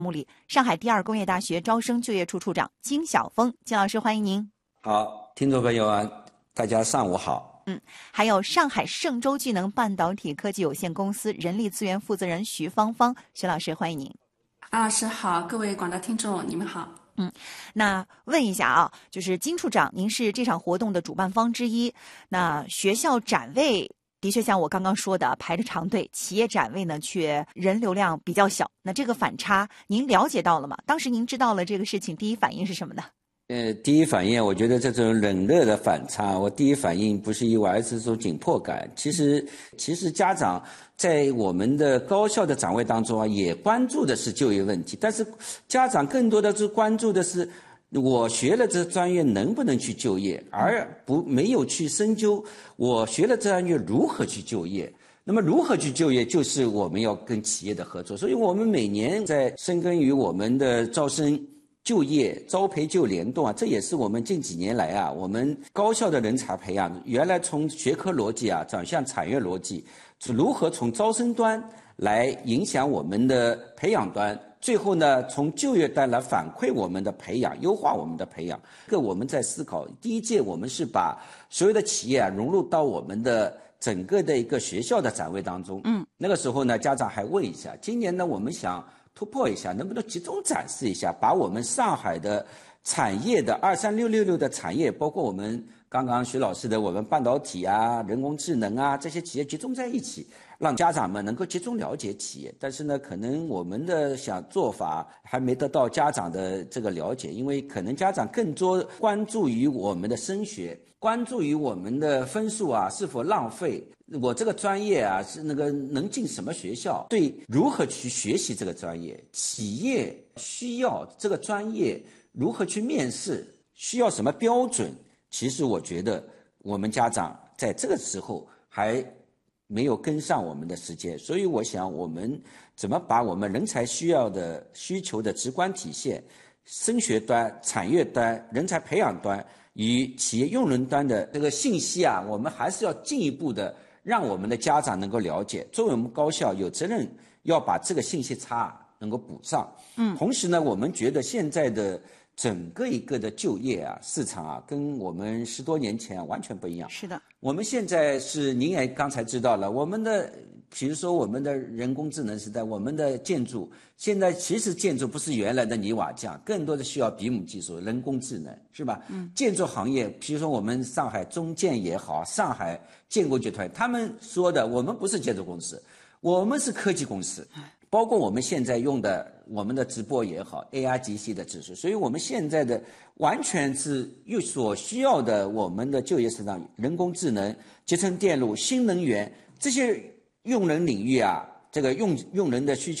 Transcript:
目里，上海第二工业大学招生就业处处长金晓峰，金老师欢迎您。 好，听众朋友啊，大家上午好。 还有上海盛州聚能半导体科技有限公司人力资源负责人徐芳芳，徐老师欢迎您。 老师好，各位广大听众你们好。 那问一下啊，就是金处长，您是这场活动的主办方之一，那学校展位的确像我刚刚说的排着长队，企业展位呢却人流量比较小，那这个反差您了解到了吗？当时您知道了这个事情，第一反应是什么呢？ 第一反应，我觉得这种冷热的反差，我第一反应不是意外，而是这种紧迫感。其实家长在我们的高校的展位当中啊，也关注的是就业问题，但是家长更多的是关注的是我学了这专业能不能去就业，而没有去深究我学了这专业如何去就业。那么如何去就业，就是我们要跟企业的合作。所以我们每年在深耕于我们的招生就业招培就联动啊，这也是我们近几年来啊，我们高校的人才培养，原来从学科逻辑啊转向产业逻辑，是如何从招生端来影响我们的培养端，最后呢从就业端来反馈我们的培养，优化我们的培养。这个我们在思考，第一届我们是把所有的企业啊融入到我们的整个的一个学校的展位当中。那个时候呢，家长还问一下，今年呢我们想突破一下，能不能集中展示一下，把我们上海的产业的23666的产业，包括我们刚刚徐老师的我们半导体啊、人工智能啊这些企业集中在一起，让家长们能够集中了解企业。但是呢，可能我们的做法还没得到家长的这个了解，因为可能家长更多关注于我们的升学，关注于我们的分数啊是否浪费，我这个专业啊是能进什么学校，对如何去学习这个专业，企业需要这个专业如何去面试，需要什么标准。其实我觉得我们家长在这个时候还没有跟上我们的时间，所以我想我们怎么把我们人才需求的直观体现，升学端、产业端、人才培养端与企业用人端的这个信息啊，我们还是要进一步的让我们的家长能够了解。作为我们高校有责任要把这个信息差能够补上。同时呢，我们觉得现在的整个一个的就业啊市场啊，跟我们10多年前完全不一样。 是的， 我们现在是您也刚才知道了，我们的比如说我们的人工智能时代，我们的建筑现在其实建筑不是原来的泥瓦匠，更多的需要笔母技术、人工智能，是吧？建筑行业，比如说我们上海中建也好，上海建国集团，他们说的我们不是建筑公司，我们是科技公司。包括我们现在用的我们的直播也好 AIGC 的技术，所以我们现在的完全是所需要的我们的就业市场，人工智能、集成电路、新能源这些用人领域啊，这个用人的需求